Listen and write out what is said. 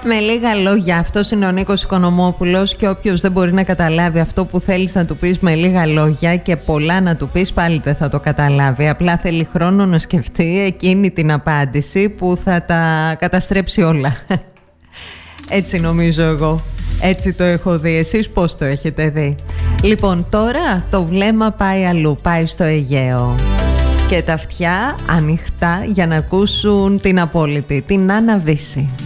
Με λίγα λόγια, αυτός είναι ο Νίκος Οικονομόπουλος και όποιος δεν μπορεί να καταλάβει αυτό που θέλεις να του πεις με λίγα λόγια και πολλά να του πεις, πάλι δεν θα το καταλάβει. Απλά θέλει χρόνο να σκεφτεί εκείνη την απάντηση που θα τα καταστρέψει όλα. Έτσι νομίζω εγώ. Έτσι το έχω δει. Εσείς πώς το έχετε δει? Λοιπόν, τώρα το βλέμμα πάει αλλού, πάει στο Αιγαίο. Και τα αυτιά ανοιχτά για να ακούσουν την απόλυτη, την Άννα Βύση.